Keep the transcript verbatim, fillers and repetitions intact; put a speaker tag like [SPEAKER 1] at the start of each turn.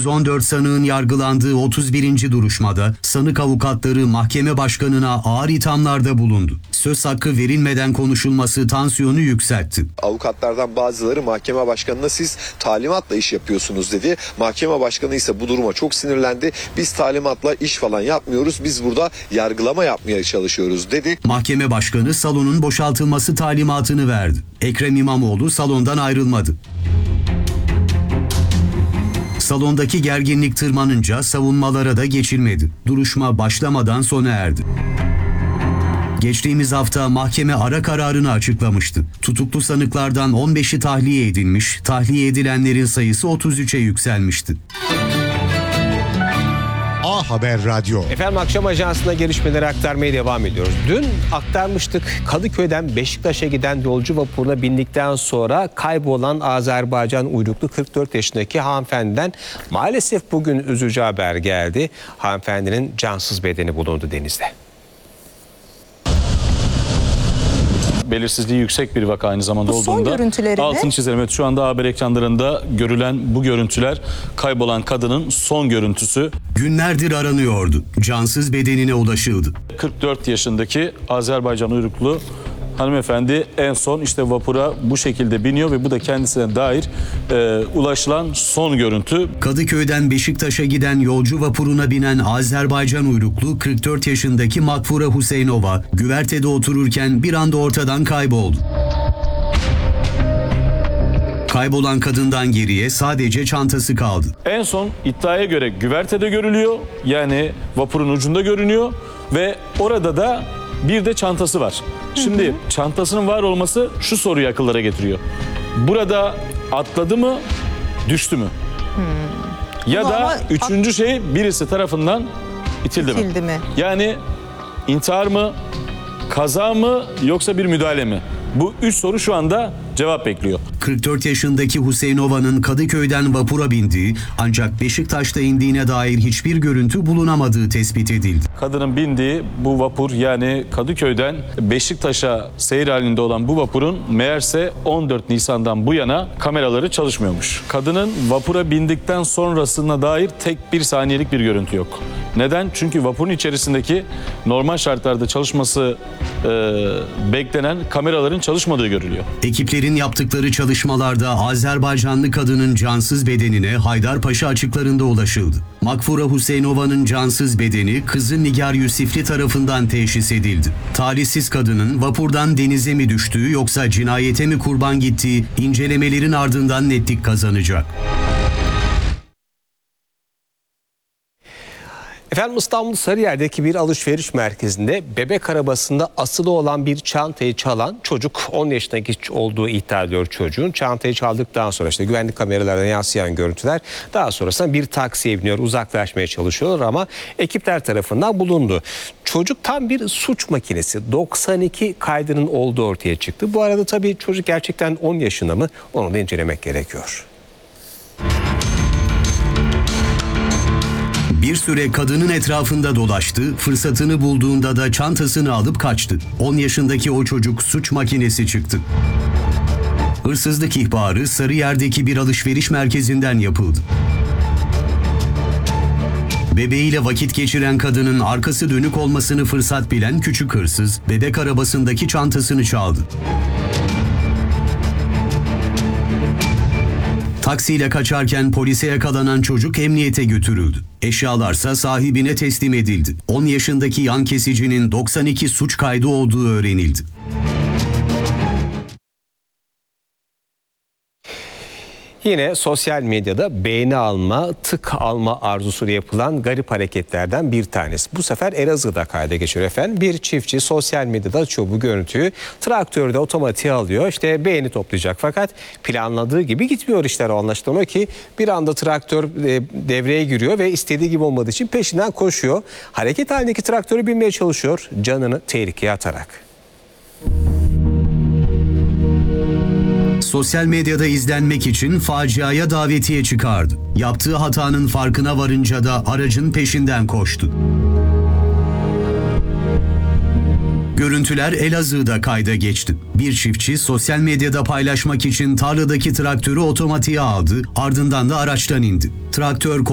[SPEAKER 1] yüz on dört sanığın yargılandığı otuz birinci duruşmada sanık avukatları mahkeme başkanına ağır ithamlarda bulundu. Söz hakkı verilmeden konuşulması tansiyonu yükseltti.
[SPEAKER 2] Avukatlardan bazıları mahkeme başkanına siz talimatla iş yapıyorsunuz dedi. Mahkeme başkanı ise bu duruma çok sinirlendi. Biz talimatla iş falan yapmıyoruz. Biz burada yargılama yapmaya çalışıyoruz dedi.
[SPEAKER 1] Mahkeme başkanı salonun boşaltılması talimatını verdi. Ekrem İmamoğlu salondan ayrılmadı. Salondaki gerginlik tırmanınca savunmalara da geçilmedi. Duruşma başlamadan sona erdi. Geçtiğimiz hafta mahkeme ara kararını açıklamıştı. Tutuklu sanıklardan on beşi tahliye edilmiş, tahliye edilenlerin sayısı otuz üçe yükselmişti.
[SPEAKER 3] A Haber Radyo.
[SPEAKER 4] Efendim akşam ajansına gelişmeleri aktarmaya devam ediyoruz. Dün aktarmıştık, Kadıköy'den Beşiktaş'a giden yolcu vapuruna bindikten sonra kaybolan Azerbaycan uyruklu kırk dört yaşındaki hanımefendiden maalesef bugün üzücü haber geldi. Hanımefendinin cansız bedeni bulundu denizde.
[SPEAKER 5] Belirsizliği yüksek bir vaka aynı zamanda
[SPEAKER 6] bu son
[SPEAKER 5] olduğunda
[SPEAKER 6] görüntüleri
[SPEAKER 5] altını
[SPEAKER 6] mi?
[SPEAKER 5] çizelim. Evet, şu anda haber ekranlarında görülen bu görüntüler kaybolan kadının son görüntüsü.
[SPEAKER 1] Günlerdir aranıyordu. Cansız bedenine ulaşıldı.
[SPEAKER 5] kırk dört yaşındaki Azerbaycan uyruklu hanımefendi en son işte vapura bu şekilde biniyor ve bu da kendisine dair e, ulaşılan son görüntü.
[SPEAKER 1] Kadıköy'den Beşiktaş'a giden yolcu vapuruna binen Azerbaycan uyruklu kırk dört yaşındaki Makfura Hüseyinova güvertede otururken bir anda ortadan kayboldu. Kaybolan kadından geriye sadece çantası kaldı.
[SPEAKER 5] En son iddiaya göre güvertede görülüyor, yani vapurun ucunda görünüyor ve orada da bir de çantası var. Şimdi hı hı. çantasının var olması şu soruyu akıllara getiriyor. Burada atladı mı, düştü mü? Hmm. Ya da ama üçüncü at... şey birisi tarafından itildi, itildi mi? mi? Yani intihar mı, kaza mı yoksa bir müdahale mi? Bu üç soru şu anda cevap bekliyor.
[SPEAKER 1] kırk dört yaşındaki Hüseyinova'nın Kadıköy'den vapura bindiği ancak Beşiktaş'ta indiğine dair hiçbir görüntü bulunamadığı tespit edildi.
[SPEAKER 5] Kadının bindiği bu vapur, yani Kadıköy'den Beşiktaş'a seyir halinde olan bu vapurun meğerse on dört Nisan'dan bu yana kameraları çalışmıyormuş. Kadının vapura bindikten sonrasına dair tek bir saniyelik bir görüntü yok. Neden? Çünkü vapurun içerisindeki normal şartlarda çalışması e, beklenen kameraların çalışmadığı görülüyor.
[SPEAKER 1] Ekiplerin yaptıkları çalışmalarda Azerbaycanlı kadının cansız bedenine Haydarpaşa açıklarında ulaşıldı. Makfura Hüseyinova'nın cansız bedeni kızı Nigar Yusifli tarafından teşhis edildi. Talihsiz kadının vapurdan denize mi düştüğü yoksa cinayete mi kurban gittiği incelemelerin ardından netlik kazanacak.
[SPEAKER 4] Efendim İstanbul Sarıyer'deki bir alışveriş merkezinde bebek arabasında asılı olan bir çantayı çalan çocuk, on yaşındaki olduğu iddia ediyor çocuğun. Çantayı çaldıktan sonra işte güvenlik kameralarına yansıyan görüntüler, daha sonrasında bir taksiye biniyor, uzaklaşmaya çalışıyorlar ama ekipler tarafından bulundu. Çocuk tam bir suç makinesi, doksan iki kaydının olduğu ortaya çıktı. Bu arada tabii çocuk gerçekten on yaşında mı, onu da incelemek gerekiyor.
[SPEAKER 1] Bir süre kadının etrafında dolaştı, fırsatını bulduğunda da çantasını alıp kaçtı. on yaşındaki o çocuk suç makinesi çıktı. Hırsızlık ihbarı Sarıyer'deki bir alışveriş merkezinden yapıldı. Bebeğiyle vakit geçiren kadının arkası dönük olmasını fırsat bilen küçük hırsız, bebek arabasındaki çantasını çaldı. Taksiyle kaçarken polise yakalanan çocuk emniyete götürüldü. Eşyalarsa sahibine teslim edildi. on yaşındaki yan kesicinin doksan iki suç kaydı olduğu öğrenildi.
[SPEAKER 4] Yine sosyal medyada beğeni alma, tık alma arzusuyla yapılan garip hareketlerden bir tanesi. Bu sefer Elazığ'da kayda geçiyor efendim. Bir çiftçi sosyal medyada açıyor bu görüntüyü. Traktörü de otomatiğe alıyor. İşte beğeni toplayacak fakat planladığı gibi gitmiyor işler, anlaşılan o ki bir anda traktör devreye giriyor ve istediği gibi olmadığı için peşinden koşuyor. Hareket halindeki traktörü binmeye çalışıyor, canını tehlikeye atarak.
[SPEAKER 1] Sosyal medyada izlenmek için faciaya davetiye çıkardı. Yaptığı hatanın farkına varınca da aracın peşinden koştu. Görüntüler Elazığ'da kayda geçti. Bir çiftçi sosyal medyada paylaşmak için tarladaki traktörü otomatiğe aldı, ardından da araçtan indi. Traktör